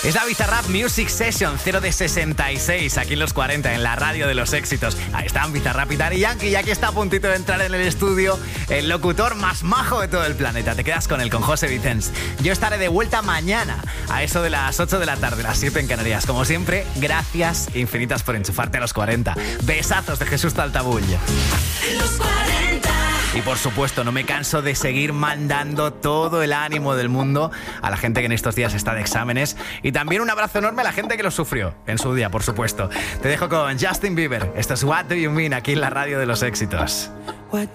Es la Bizarrap Music Session 0 de 66, aquí en los 40, en la radio de los éxitos. Ahí están Bizarrap y Daddy Yankee, ya que está a puntito de entrar en el estudio el locutor más majo de todo el planeta. Te quedas con él, con José Vicens. Yo estaré de vuelta mañana, a eso de las 8 de la tarde, las 7 en Canarias. Como siempre, gracias infinitas por enchufarte a los 40. Besazos de Jesús Taltabull. Los 40. Y por supuesto, no me canso de seguir mandando todo el ánimo del mundo a la gente que en estos días está de exámenes. Y también un abrazo enorme a la gente que lo sufrió en su día, por supuesto. Te dejo con Justin Bieber. Esto es What Do You Mean, aquí en la radio de los éxitos.